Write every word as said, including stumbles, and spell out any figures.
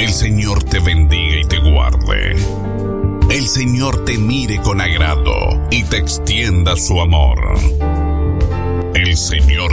El Señor te bendiga y te guarde. El Señor te mire con agrado y te extienda su amor. El Señor